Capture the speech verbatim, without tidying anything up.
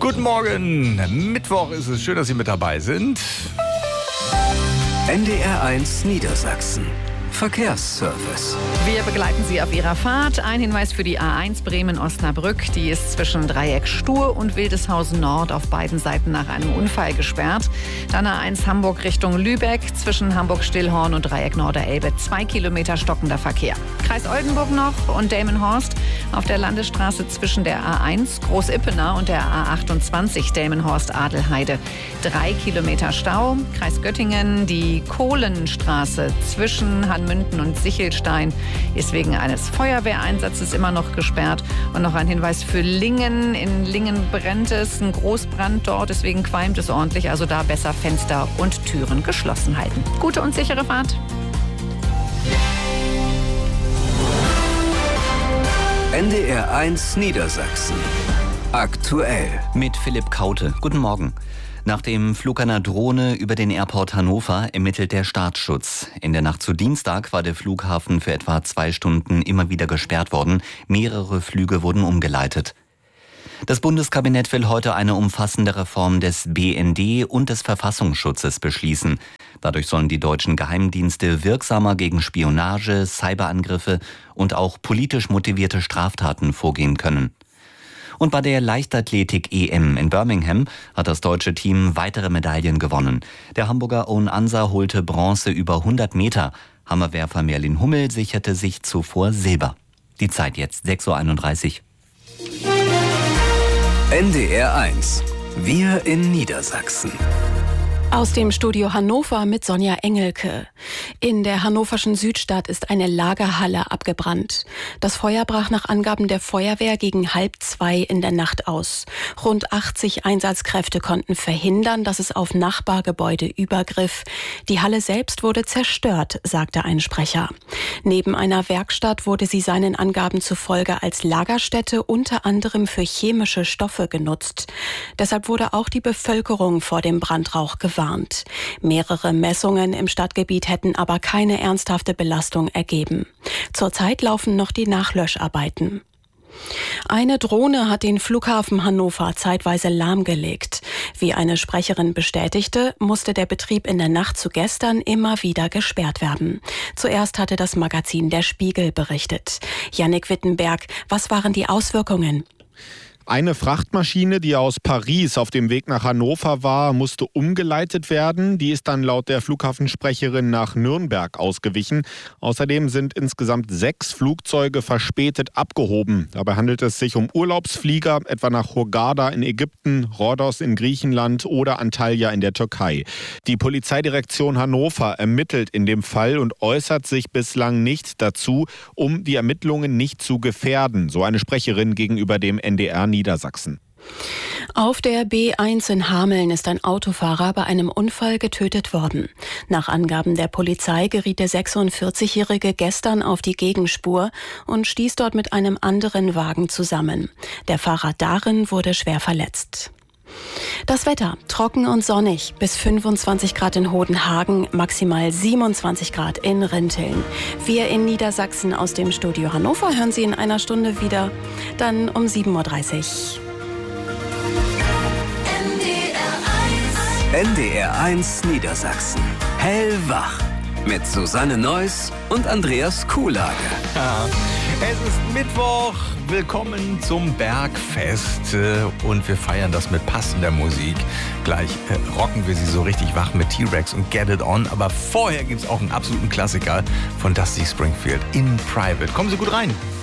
Guten Morgen, Mittwoch ist es. Schön, dass Sie mit dabei sind. N D R eins Niedersachsen. Verkehrsservice. Wir begleiten Sie auf Ihrer Fahrt. Ein Hinweis für die A eins Bremen-Osnabrück. Die ist zwischen Dreieck Stur und Wildeshausen Nord auf beiden Seiten nach einem Unfall gesperrt. Dann A eins Hamburg Richtung Lübeck zwischen Hamburg-Stillhorn und Dreieck Norderelbe. Zwei Kilometer stockender Verkehr. Kreis Oldenburg noch und Delmenhorst auf der Landesstraße zwischen der A eins Groß-Ippener und der A achtundzwanzig Delmenhorst-Adelheide. Drei Kilometer Stau. Kreis Göttingen, die Kohlenstraße zwischen Hanmünden und Sichelstein ist wegen eines Feuerwehreinsatzes immer noch gesperrt. Und noch ein Hinweis für Lingen. In Lingen brennt es, ein Großbrand dort, deswegen qualmt es ordentlich. Also da besser Fenster und Türen geschlossen halten. Gute und sichere Fahrt. N D R eins Niedersachsen. Aktuell. Mit Philipp Kaute. Guten Morgen. Nach dem Flug einer Drohne über den Airport Hannover ermittelt der Staatsschutz. In der Nacht zu Dienstag war der Flughafen für etwa zwei Stunden immer wieder gesperrt worden. Mehrere Flüge wurden umgeleitet. Das Bundeskabinett will heute eine umfassende Reform des B N D und des Verfassungsschutzes beschließen. Dadurch sollen die deutschen Geheimdienste wirksamer gegen Spionage, Cyberangriffe und auch politisch motivierte Straftaten vorgehen können. Und bei der Leichtathletik-E M in Birmingham hat das deutsche Team weitere Medaillen gewonnen. Der Hamburger Owen Ansa holte Bronze über hundert Meter. Hammerwerfer Merlin Hummel sicherte sich zuvor Silber. Die Zeit jetzt sechs Uhr einunddreißig. N D R eins. Wir in Niedersachsen. Aus dem Studio Hannover mit Sonja Engelke. In der hannoverschen Südstadt ist eine Lagerhalle abgebrannt. Das Feuer brach nach Angaben der Feuerwehr gegen halb zwei in der Nacht aus. Rund achtzig Einsatzkräfte konnten verhindern, dass es auf Nachbargebäude übergriff. Die Halle selbst wurde zerstört, sagte ein Sprecher. Neben einer Werkstatt wurde sie seinen Angaben zufolge als Lagerstätte unter anderem für chemische Stoffe genutzt. Deshalb wurde auch die Bevölkerung vor dem Brandrauch gewarnt. Mehrere Messungen im Stadtgebiet hätten aber keine ernsthafte Belastung ergeben. Zurzeit laufen noch die Nachlöscharbeiten. Eine Drohne hat den Flughafen Hannover zeitweise lahmgelegt. Wie eine Sprecherin bestätigte, musste der Betrieb in der Nacht zu gestern immer wieder gesperrt werden. Zuerst hatte das Magazin Der Spiegel berichtet. Jannik Wittenberg, was waren die Auswirkungen? Eine Frachtmaschine, die aus Paris auf dem Weg nach Hannover war, musste umgeleitet werden. Die ist dann laut der Flughafensprecherin nach Nürnberg ausgewichen. Außerdem sind insgesamt sechs Flugzeuge verspätet abgehoben. Dabei handelt es sich um Urlaubsflieger, etwa nach Hurghada in Ägypten, Rhodos in Griechenland oder Antalya in der Türkei. Die Polizeidirektion Hannover ermittelt in dem Fall und äußert sich bislang nicht dazu, um die Ermittlungen nicht zu gefährden, so eine Sprecherin gegenüber dem N D R Niedersachsen. Auf der B eins in Hameln ist ein Autofahrer bei einem Unfall getötet worden. Nach Angaben der Polizei geriet der sechsundvierzigjährige gestern auf die Gegenspur und stieß dort mit einem anderen Wagen zusammen. Der Fahrer darin wurde schwer verletzt. Das Wetter, trocken und sonnig, bis fünfundzwanzig Grad in Hodenhagen, maximal siebenundzwanzig Grad in Rinteln. Wir in Niedersachsen aus dem Studio Hannover hören Sie in einer Stunde wieder, dann um sieben Uhr dreißig. N D R eins Niedersachsen. Hellwach. Mit Susanne Neuss und Andreas Kuhlage. Ja, es ist Mittwoch. Willkommen zum Bergfest. Und wir feiern das mit passender Musik. Gleich äh, rocken wir sie so richtig wach mit T-Rex und Get It On. Aber vorher gibt es auch einen absoluten Klassiker von Dusty Springfield, In Private. Kommen Sie gut rein.